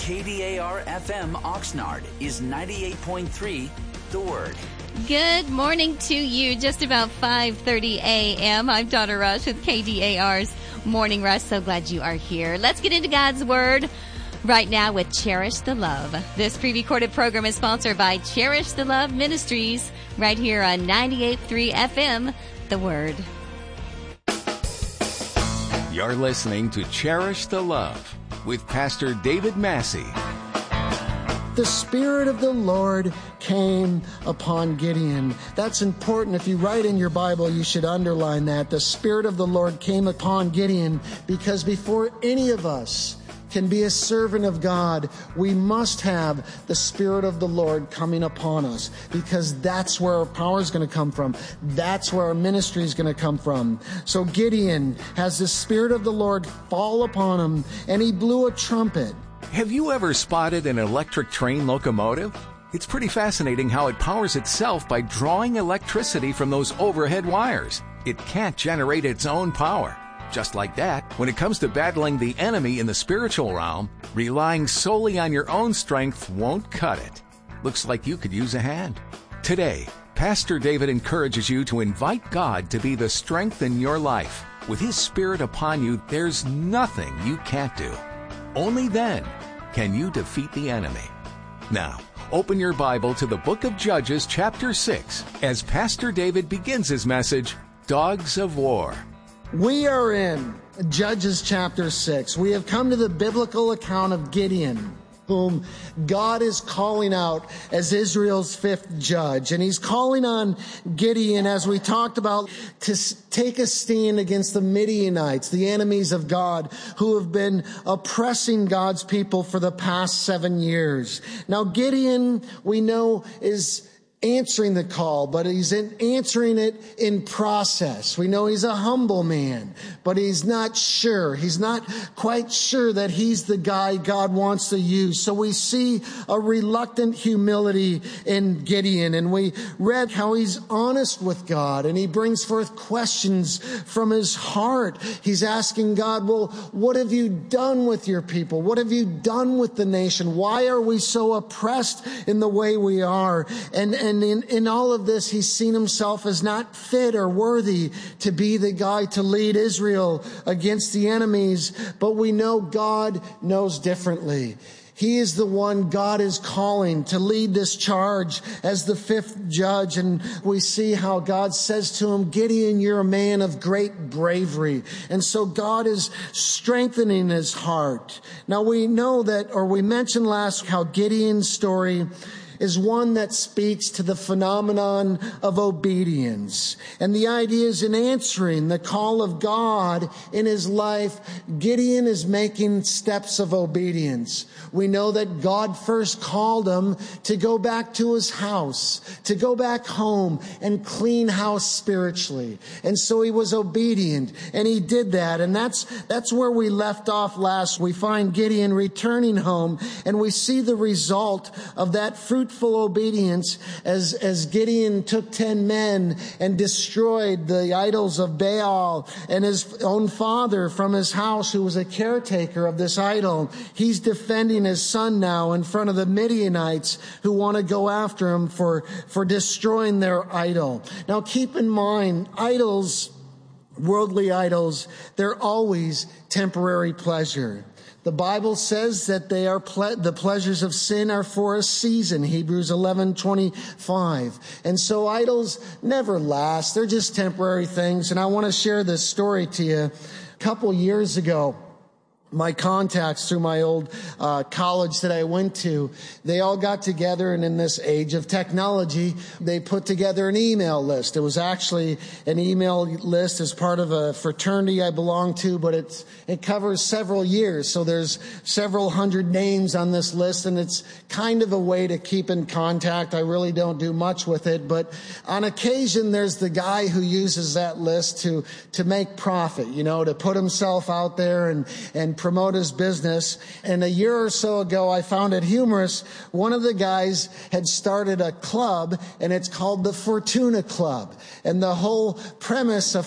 KDAR FM Oxnard is 98.3 The Word. Good morning to you. Just about 5:30 a.m. I'm Donna Rush with KDAR's Morning Rush. So glad you are here. Let's get into God's Word right now with Cherish the Love. This pre-recorded program is sponsored by Cherish the Love Ministries right here on 98.3 FM, The Word. You're listening to Cherish the Love with Pastor David Massey. The Spirit of the Lord came upon Gideon. That's important. If you write in your Bible, you should underline that. The Spirit of the Lord came upon Gideon, because before any of us can be a servant of God, we must have the Spirit of the Lord coming upon us, because that's where our power is going to come from. That's where our ministry is going to come from. So Gideon has the Spirit of the Lord fall upon him, and he blew a trumpet. Have you ever spotted an electric train locomotive? It's pretty fascinating how it powers itself by drawing electricity from those overhead wires. It can't generate its own power. Just like that, when it comes to battling the enemy in the spiritual realm, relying solely on your own strength won't cut it. Looks like you could use a hand. Today, Pastor David encourages you to invite God to be the strength in your life. With His Spirit upon you, there's nothing you can't do. Only then can you defeat the enemy. Now, open your Bible to the book of Judges, chapter 6, as Pastor David begins his message, Dogs of War. We are in Judges chapter 6. We have come to the biblical account of Gideon, whom God is calling out as Israel's fifth judge. And He's calling on Gideon, as we talked about, to take a stand against the Midianites, the enemies of God, who have been oppressing God's people for the past 7 years. Now, Gideon, we know, is answering the call, but he's answering it in process. We know he's a humble man, but he's not sure. He's not quite sure that he's the guy God wants to use. So we see a reluctant humility in Gideon, and we read how he's honest with God, and he brings forth questions from his heart. He's asking God, well, what have you done with your people? What have you done with the nation? Why are we so oppressed in the way we are? And in all of this, he's seen himself as not fit or worthy to be the guy to lead Israel against the enemies. But we know God knows differently. He is the one God is calling to lead this charge as the fifth judge. And we see how God says to him, Gideon, you're a man of great bravery. And so God is strengthening his heart. Now we know that, or we mentioned last, how Gideon's story is one that speaks to the phenomenon of obedience. And the idea is, in answering the call of God in his life, Gideon is making steps of obedience. We know that God first called him to go back to his house, to go back home and clean house spiritually. And so he was obedient, and he did that. And that's where we left off last. We find Gideon returning home, and we see the result of that fruitful obedience as Gideon took 10 men and destroyed the idols of Baal, and his own father from his house, who was a caretaker of this idol. He's defending his son now in front of the Midianites, who want to go after him for destroying their idol. Now keep in mind, idols, worldly idols, they're always temporary pleasure. The Bible says that they are the pleasures of sin are for a season, Hebrews 11:25. And so idols never last. They're just temporary things. And I want to share this story to you. A couple years ago, my contacts through my old college that I went to, they all got together, and in this age of technology, they put together an email list. It was actually an email list as part of a fraternity I belong to, but it covers several years. So there's several hundred names on this list, and it's kind of a way to keep in contact. I really don't do much with it, but on occasion, there's the guy who uses that list to make profit, to put himself out there and promote his business. And a year or so ago, I found it humorous. One of the guys had started a club, and it's called the Fortuna Club. And the whole premise of